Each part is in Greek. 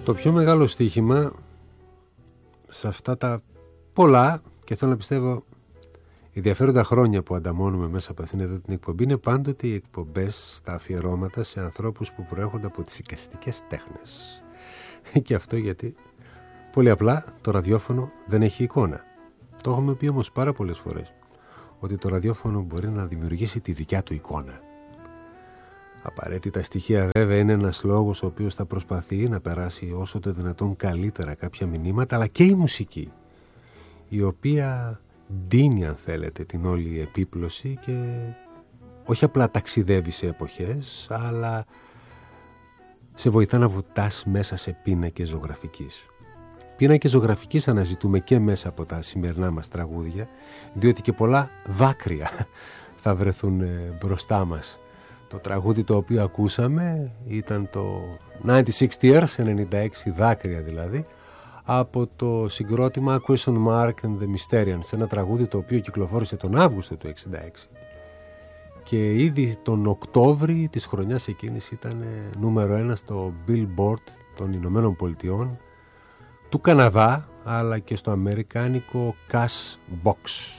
Το πιο μεγάλο στοίχημα σε αυτά τα πολλά και θέλω να πιστεύω ενδιαφέροντα χρόνια που ανταμώνουμε μέσα από αυτήν εδώ την εκπομπή είναι πάντοτε οι εκπομπές στα αφιερώματα σε ανθρώπους που προέρχονται από τις εικαστικές τέχνες. Και αυτό γιατί πολύ απλά το ραδιόφωνο δεν έχει εικόνα. Το έχουμε πει όμως πάρα πολλές φορές ότι το ραδιόφωνο μπορεί να δημιουργήσει τη δικιά του εικόνα. Απαραίτητα στοιχεία βέβαια είναι ένας λόγος ο οποίος θα προσπαθεί να περάσει όσο το δυνατόν καλύτερα κάποια μηνύματα, αλλά και η μουσική, η οποία ντύνει αν θέλετε την όλη επίπλωση και όχι απλά ταξιδεύει σε εποχές, αλλά σε βοηθά να βουτάς μέσα σε πίνακες ζωγραφικής. Πίνακες ζωγραφικής αναζητούμε και μέσα από τα σημερινά μας τραγούδια, διότι και πολλά δάκρυα θα βρεθούν μπροστά μας. Το τραγούδι το οποίο ακούσαμε ήταν το 96 Years, 96 δάκρυα δηλαδή, από το συγκρότημα Question Mark and the Mysterians, ένα τραγούδι το οποίο κυκλοφόρησε τον Αύγουστο του 1966 και ήδη τον Οκτώβρη της χρονιάς εκείνης ήταν νούμερο 1 στο Billboard των Ηνωμένων Πολιτειών, του Καναδά, αλλά και στο αμερικάνικο Cash Box.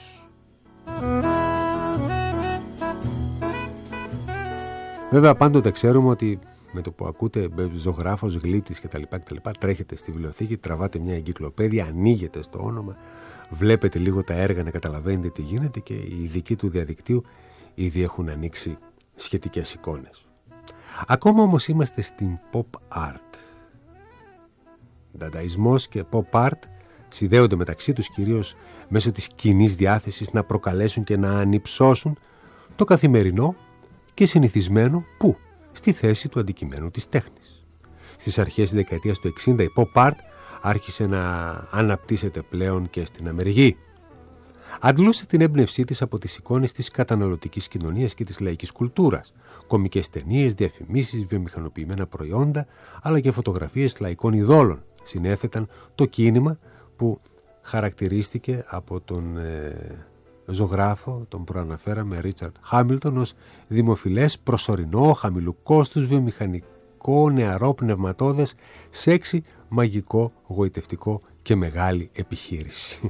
Βέβαια πάντοτε ξέρουμε ότι με το που ακούτε ζωγράφος, γλύπτης κτλ. Τρέχετε στη βιβλιοθήκη, τραβάτε μια εγκυκλοπαίδεια, ανοίγετε στο όνομα, βλέπετε λίγο τα έργα να καταλαβαίνετε τι γίνεται και οι ειδικοί του διαδικτύου ήδη έχουν ανοίξει σχετικές εικόνες. Ακόμα όμως είμαστε στην pop art. Δανταϊσμός και pop art συνδέονται μεταξύ τους κυρίως μέσω της κοινής διάθεσης να προκαλέσουν και να ανυψώσουν το καθημερινό και συνηθισμένο που στη θέση του αντικειμένου της τέχνης. Στις αρχές της δεκαετίας του 60 η pop art άρχισε να αναπτύσσεται πλέον και στην Αμερική. Αντλούσε την έμπνευσή της από τις εικόνες της καταναλωτικής κοινωνίας και της λαϊκής κουλτούρας, κωμικές ταινίες, διαφημίσεις, βιομηχανοποιημένα προϊόντα, αλλά και φωτογραφίες λαϊκών ειδόλων συνέθεταν το κίνημα που χαρακτηρίστηκε από τον ζωγράφο, τον προαναφέραμε Ρίτσαρντ Χάμιλτον, ως δημοφιλές, προσωρινό, χαμηλού κόστους, βιομηχανικό, νεαρό, πνευματώδες, σεξι, μαγικό, γοητευτικό και μεγάλη επιχείρηση.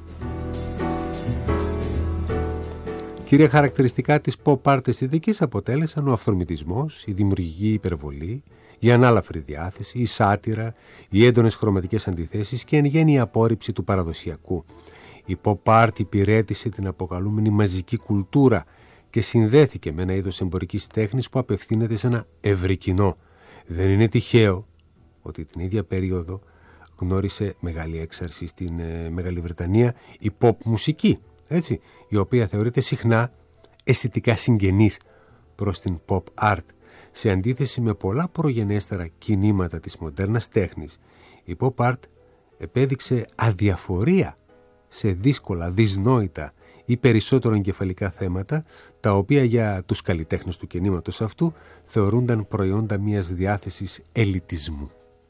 Κύρια χαρακτηριστικά της pop art αισθητικής αποτέλεσαν ο αυθορμητισμός, η δημιουργική υπερβολή, η ανάλαφρη διάθεση, η σάτυρα, οι έντονες χρωματικές αντιθέσεις και εν γέννη η απόρριψη του παραδοσιακού. Η pop art υπηρέτησε την αποκαλούμενη μαζική κουλτούρα και συνδέθηκε με ένα είδος εμπορικής τέχνης που απευθύνεται σε ένα ευρύ κοινό. Δεν είναι τυχαίο ότι την ίδια περίοδο γνώρισε μεγάλη έξαρση στην Μεγάλη Βρετανία η pop μουσική, έτσι, η οποία θεωρείται συχνά αισθητικά συγγενής προς την pop art. Σε αντίθεση με πολλά προγενέστερα κινήματα της μοντέρνας τέχνης, η pop art επέδειξε αδιαφορία σε δύσκολα, δυσνόητα ή περισσότερο εγκεφαλικά θέματα, τα οποία για τους καλλιτέχνες του κινήματος αυτού θεωρούνταν προϊόντα μιας διάθεσης ελιτισμού.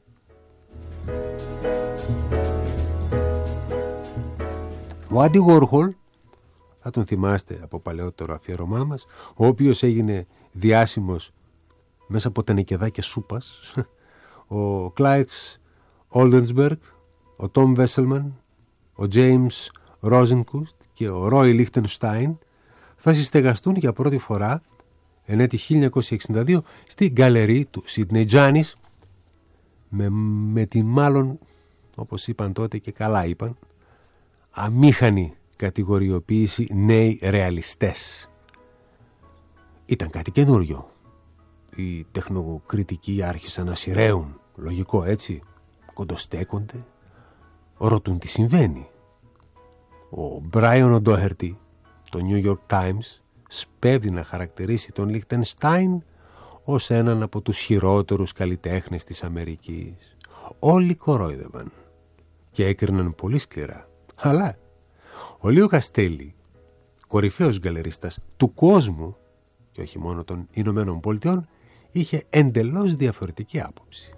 Ο Άντι Γόρχολ, θα τον θυμάστε από παλαιότερο αφιέρωμά μας, ο οποίος έγινε διάσημος μέσα από τα νικεδάκια σούπας, ο Κλάιξ Όλντενσμπεργκ, ο Τόμ Βέσελμαν, ο James Rosenquist και ο Roy Lichtenstein θα συστεγαστούν για πρώτη φορά εν έτη 1962 στην γκαλερί του Σίδνεϊ Τζάνις με την μάλλον, όπως είπαν τότε και καλά είπαν, αμήχανη κατηγοριοποίηση νέοι ρεαλιστές. Ήταν κάτι καινούριο. Οι τεχνοκριτικοί άρχισαν να σειραίουν, λογικό έτσι, κοντοστέκονται, ρωτούν τι συμβαίνει. Ο Μπράιον O'Doherty, το New York Times, σπέβδει να χαρακτηρίσει τον Λιχτενστάιν ως έναν από τους χειρότερους καλλιτέχνες της Αμερικής. Όλοι κορόιδευαν και έκριναν πολύ σκληρά. Αλλά ο Λίο Καστέλι, κορυφαίος γκαλερίστας του κόσμου και όχι μόνο των Ηνωμένων Πολιτειών, είχε εντελώς διαφορετική άποψη.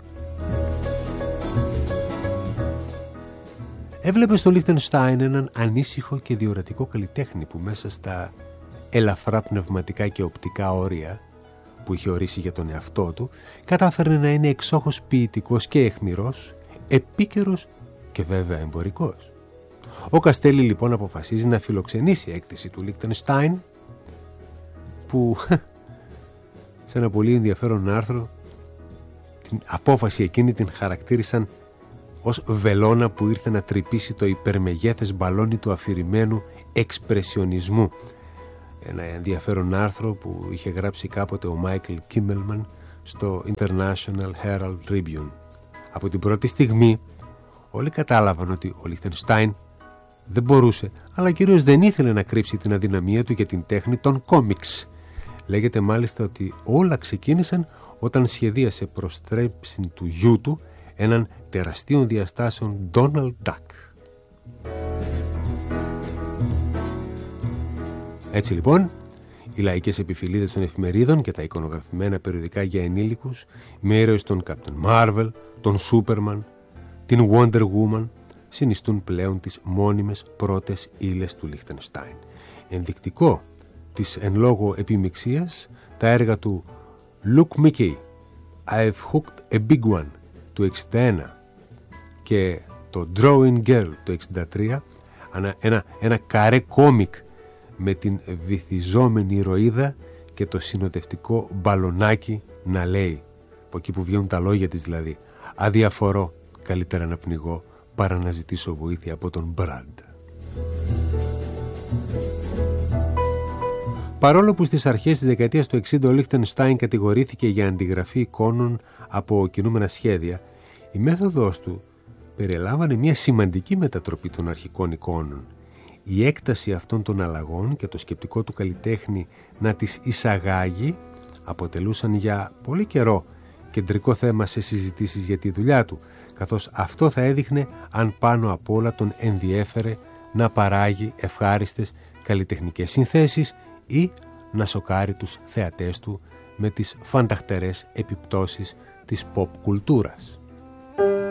Έβλεπε στο Λιχτενστάιν έναν ανήσυχο και διορατικό καλλιτέχνη που μέσα στα ελαφρά πνευματικά και οπτικά όρια που είχε ορίσει για τον εαυτό του, κατάφερε να είναι εξόχως ποιητικός και αιχμηρός, επίκαιρος και βέβαια εμπορικός. Ο Καστέλι λοιπόν αποφασίζει να φιλοξενήσει έκθεση του Λίχτενστάιν, που σε ένα πολύ ενδιαφέρον άρθρο την απόφαση εκείνη την χαρακτήρισαν ως βελόνα που ήρθε να τρυπήσει το υπερμεγέθες μπαλόνι του αφηρημένου εξπρεσιονισμού. Ένα ενδιαφέρον άρθρο που είχε γράψει κάποτε ο Μάικλ Κίμελμαν στο International Herald Tribune. Από την πρώτη στιγμή όλοι κατάλαβαν ότι ο Λίχτενστάιν δεν μπορούσε, αλλά κυρίως δεν ήθελε να κρύψει την αδυναμία του για την τέχνη των κόμιξ. Λέγεται μάλιστα ότι όλα ξεκίνησαν όταν σχεδίασε προστρέψη του γιού του έναν τεραστίων διαστάσεων Donald Duck. Έτσι λοιπόν, οι λαϊκές επιφυλίδες των εφημερίδων και τα εικονογραφημένα περιοδικά για ενήλικους με ήρωες τον Captain Marvel, τον Superman, την Wonder Woman συνιστούν πλέον τις μόνιμες πρώτες ύλες του Λίχτενστάιν. Ενδεικτικό της εν λόγω επιμιξίας τα έργα του Look Mickey, I've hooked a big one του 1961 και το Drawing Girl του 1963, ένα καρέ κόμικ με την βυθιζόμενη ηρωίδα και το συνοδευτικό μπαλονάκι να λέει, από εκεί που βγαίνουν τα λόγια της δηλαδή, αδιαφορώ, καλύτερα να πνιγώ παρά να ζητήσω βοήθεια από τον Μπραντ. Παρόλο που στις αρχές της δεκαετίας του 60 ο Λίχτενστάιν κατηγορήθηκε για αντιγραφή εικόνων από κινούμενα σχέδια, η μέθοδος του περιλάμβανε μια σημαντική μετατροπή των αρχικών εικόνων. Η έκταση αυτών των αλλαγών και το σκεπτικό του καλλιτέχνη να τις εισαγάγει αποτελούσαν για πολύ καιρό κεντρικό θέμα σε συζητήσεις για τη δουλειά του, καθώς αυτό θα έδειχνε αν πάνω απ' όλα τον ενδιέφερε να παράγει ευχάριστες καλλιτεχνικές συνθέσεις ή να σοκάρει τους θεατές του με τις φανταχτερές επιπτώσεις της pop κουλτούρας.